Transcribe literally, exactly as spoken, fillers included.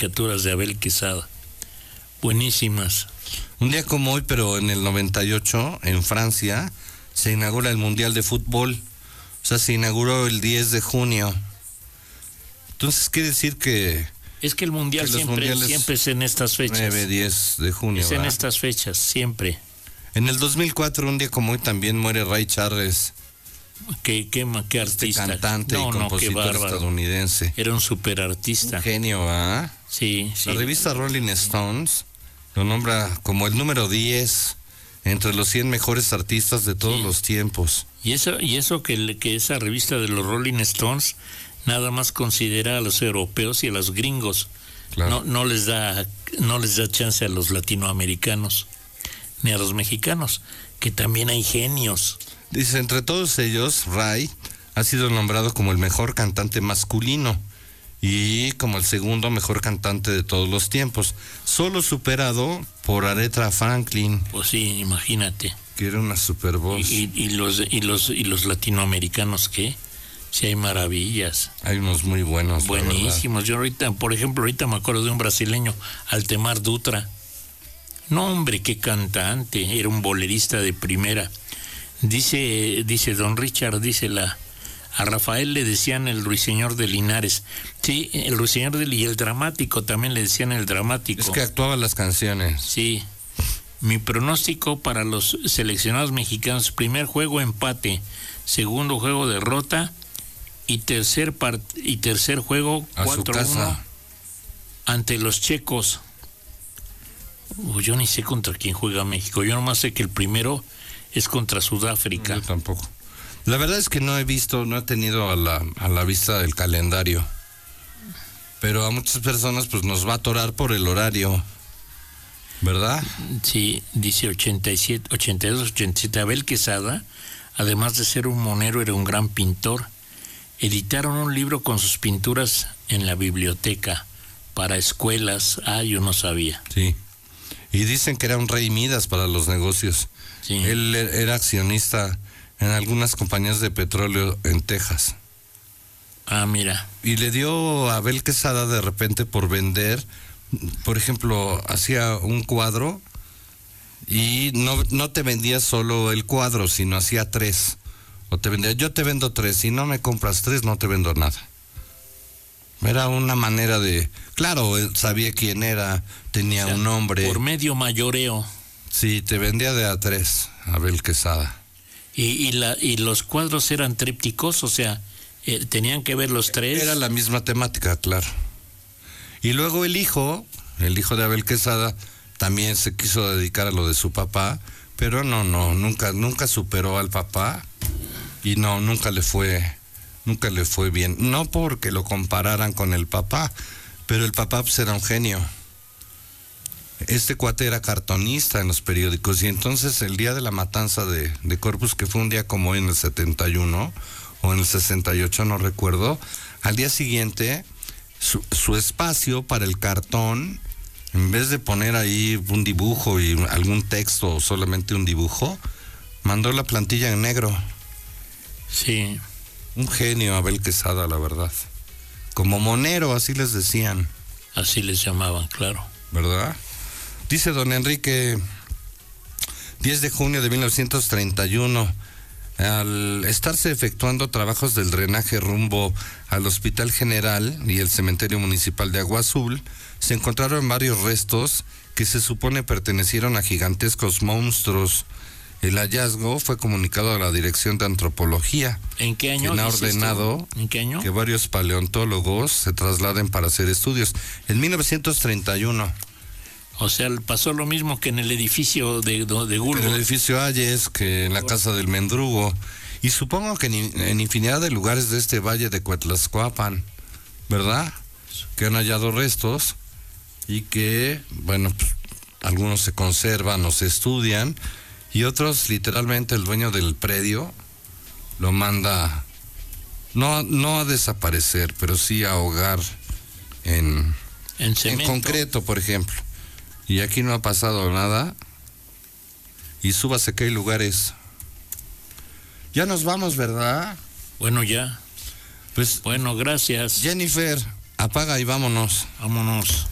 caricaturas de Abel Quesada. Buenísimas. Un día como hoy, pero en el noventa y ocho, en Francia, se inaugura el Mundial de Fútbol. O sea, se inauguró el diez de junio. Entonces, quiere decir que... Es que el Mundial que siempre, siempre es en estas fechas. nueve, diez de junio. Es en ¿verdad? estas fechas, siempre. En el dos mil cuatro, un día como hoy, también muere Ray Charles. Qué, qué, qué artista. Este cantante no, y compositor no, estadounidense. Era un super artista. Un genio, ¿ah? Sí, sí. La revista Rolling Stones lo nombra como el número diez entre los cien mejores artistas de todos sí. los tiempos. Y eso, y eso que, que esa revista de los Rolling Stones nada más considera a los europeos y a los gringos. Claro. No, no les da, no les da chance a los latinoamericanos ni a los mexicanos, que también hay genios. Dice, entre todos ellos, Ray ha sido nombrado como el mejor cantante masculino y como el segundo mejor cantante de todos los tiempos, solo superado por Aretha Franklin. Pues sí, imagínate. Que era una super voz. Y, y, y los y los y los latinoamericanos, ¿qué? Sí hay maravillas. Hay unos muy buenos. Buenísimos. Yo ahorita, por ejemplo, ahorita me acuerdo de un brasileño, Altemar Dutra. No, hombre, qué cantante, era un bolerista de primera. Dice, dice don Richard, dice la, a Rafael le decían el ruiseñor de Linares. Sí, el ruiseñor de y el dramático también le decían el dramático. Es que actuaba las canciones. Sí. Mi pronóstico para los seleccionados mexicanos: primer juego empate, segundo juego derrota y tercer part y tercer juego cuatro uno ante los checos. Uh, yo ni sé contra quién juega México. Yo nomás sé que el primero es contra Sudáfrica. Yo tampoco. La verdad es que no he visto, no he tenido a la, a la vista el calendario. Pero a muchas personas pues nos va a atorar por el horario, ¿verdad? Sí, dice ochenta y siete, ochenta y dos, ochenta y siete. Abel Quesada, además de ser un monero, era un gran pintor. Editaron un libro con sus pinturas en la biblioteca para escuelas. Ah, yo no sabía. Sí. Y dicen que era un rey Midas para los negocios. Sí. Él era accionista en algunas compañías de petróleo en Texas. Ah, mira. Y le dio a Abel Quesada de repente por vender, por ejemplo, hacía un cuadro y no, no te vendía solo el cuadro, sino hacía tres. O te vendía, yo te vendo tres, si no me compras tres, no te vendo nada. Era una manera de... Claro, él sabía quién era, tenía o sea, un nombre. Por medio mayoreo. Sí, te vendía de a tres, Abel Quesada. Y, y, la, y los cuadros eran trípticos, o sea, eh, tenían que ver los tres. Era la misma temática, claro. Y luego el hijo, el hijo de Abel Quesada, también se quiso dedicar a lo de su papá, pero no, no, nunca, nunca superó al papá y no, nunca le fue... Nunca le fue bien, no porque lo compararan con el papá, pero el papá pues era un genio. Este cuate era cartonista en los periódicos y entonces el día de la matanza de, de Corpus, que fue un día como hoy en el setenta y uno o en el sesenta y ocho, no recuerdo, al día siguiente su, su espacio para el cartón, en vez de poner ahí un dibujo y algún texto o solamente un dibujo, mandó la plantilla en negro. Sí. Un genio Abel Quesada, la verdad. Como monero, así les decían. Así les llamaban, claro. ¿Verdad? Dice don Enrique, diez de junio de mil novecientos treinta y uno, al estarse efectuando trabajos del drenaje rumbo al Hospital General y el Cementerio Municipal de Agua Azul, se encontraron varios restos que se supone pertenecieron a gigantescos monstruos. El hallazgo fue comunicado a la Dirección de Antropología. ¿En qué año? Quien ha ordenado ¿En qué año? que varios paleontólogos se trasladen para hacer estudios. En mil novecientos treinta y uno. O sea, pasó lo mismo que en el edificio de, de Gulbo. En el edificio Hayes, que en la Casa del Mendrugo. Y supongo que en, en infinidad de lugares de este valle de Coatlascuapan, ¿verdad? Que han hallado restos y que, bueno, pues, algunos se conservan o se estudian. Y otros, literalmente, el dueño del predio lo manda, no, no a desaparecer, pero sí a ahogar en, en, en concreto, por ejemplo. Y aquí no ha pasado nada. Y súbase que hay lugares. Ya nos vamos, ¿verdad? Bueno, ya. Pues, bueno, gracias. Jennifer, apaga y vámonos. Vámonos.